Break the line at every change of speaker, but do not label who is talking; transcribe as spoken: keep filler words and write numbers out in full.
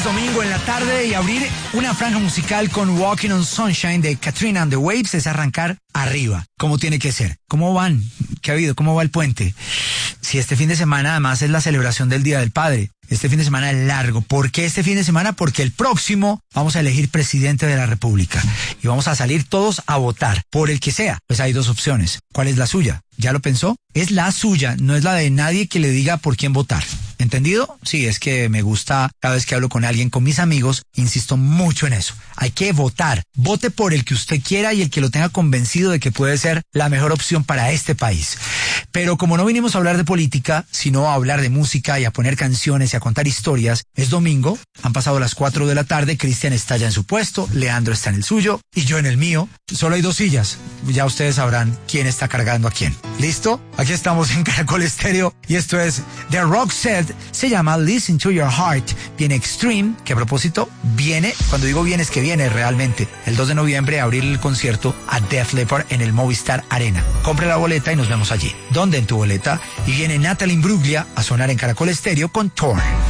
es domingo en la tarde y abrir una franja musical con Walking on Sunshine de Katrina and the Waves es arrancar arriba, como tiene que ser. ¿Cómo van? ¿Qué ha habido? ¿Cómo va el puente? Si este fin de semana además es la celebración del Día del Padre. Este fin de semana es largo. ¿Por qué este fin de semana? Porque el próximo vamos a elegir presidente de la República y vamos a salir todos a votar por el que sea. Pues hay dos opciones. ¿Cuál es la suya? ¿Ya lo pensó? Es la suya, no es la de nadie que le diga por quién votar. ¿Entendido? Sí, es que me gusta, cada vez que hablo con alguien, con mis amigos, insisto mucho en eso. Hay que votar. Vote por el que usted quiera y el que lo tenga convencido de que puede ser la mejor opción para este país. Pero como no vinimos a hablar de política, sino a hablar de música y a poner canciones y a contar historias, es domingo, han pasado las cuatro de la tarde, Cristian está ya en su puesto, Leandro está en el suyo y yo en el mío. Solo hay dos sillas. Ya ustedes sabrán quién está cargando a quién. ¿Listo? Aquí estamos en Caracol Estéreo y esto es The Roxette, se llama Listen to Your Heart. Viene Extreme, que a propósito viene, cuando digo viene es que viene realmente, el dos de noviembre a abrir el concierto a Def Leppard en el Movistar Arena. Compre la boleta y nos vemos allí. ¿Dónde? En tu boleta. Y viene Natalie Imbruglia a sonar en Caracol Estéreo con Torn.